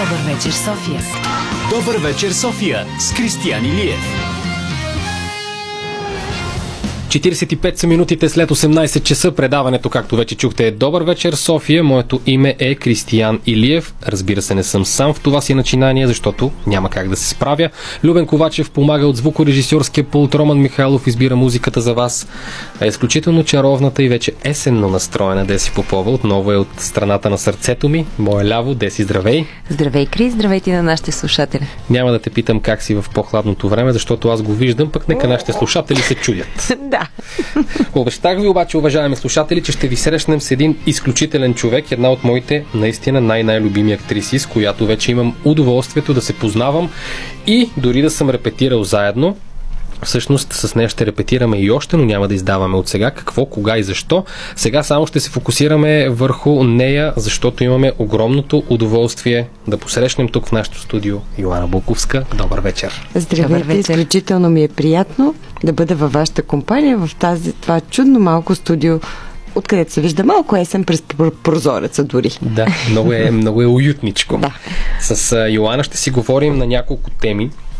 Добър вечер, София. Добър вечер, София с Кристиян Илиев. 45 са минутите след 18 часа. Предаването, както вече чухте, е Добър вечер, София. Моето име е Кристиян Илиев. Разбира се, не съм сам в това си начинание, защото няма как да се справя. Любен Ковачев помага от звукорежисьорския пулт. Роман Михайлов избира музиката за вас. Изключително чаровната и вече есенно настроена Деси Попова отново е от страната на сърцето ми. Мое ляво. Деси, здравей! Здравей, Крис! Здравейте на нашите слушатели! Няма да те питам как си в по-хладното време, защото аз го виждам, пък нека нашите слушатели се чудят. Да. Обещах ви обаче, уважаеми слушатели, че ще ви срещнем с един изключителен човек, една от моите наистина най-любими актриси, с която вече имам удоволствието да се познавам и дори да съм репетирал заедно. Всъщност с нея ще репетираме и още, но няма да издаваме от сега какво, кога и защо. Сега само ще се фокусираме върху нея, защото имаме огромното удоволствие да посрещнем тук в нашото студио Йоана Буковска. Добър вечер! Здравейте, изключително ми е приятно да бъда във вашата компания в това чудно малко студио, откъдето се вижда малко есен през прозореца дори. Да, много е уютничко. Да. С Йоана ще си говорим на няколко теми.